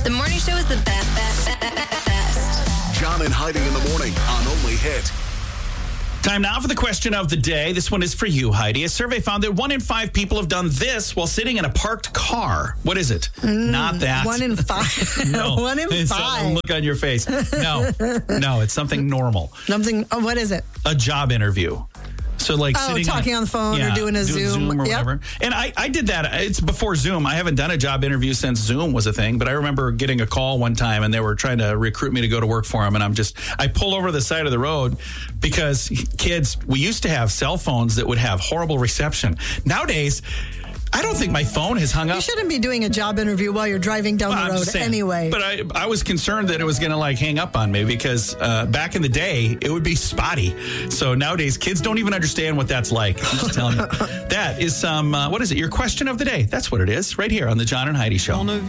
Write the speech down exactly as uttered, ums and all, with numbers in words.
The morning show is the best, best, best, best. John and Heidi in the morning on Only Hit. Time now for the question of the day. This one is for you, Heidi. A survey found that one in five people have done this while sitting in a parked car. What is it? Mm, Not that. One in five. No. One in It's five. a look on your face. No. No, it's something normal. Something. Oh, what is it? A job interview. So like Oh, sitting talking in, on the phone or doing a Zoom. or Yep. whatever. And I, I did that. It's before Zoom. I haven't done a job interview since Zoom was a thing, but I remember getting a call one time and they were trying to recruit me to go to work for them. And I'm just, I pull over the side of the road because kids, we used to have cell phones that would have horrible reception. Nowadays, I don't think my phone has hung up. You shouldn't be doing a job interview while you're driving down Well, the I'm road just saying. anyway. But I, I was concerned that it was going to like hang up on me because uh, back in the day, it would be spotty. So nowadays, kids don't even understand what that's like. I'm just telling you. That is some, uh, what is it? Your question of the day. That's what it is right here on the John and Heidi Show.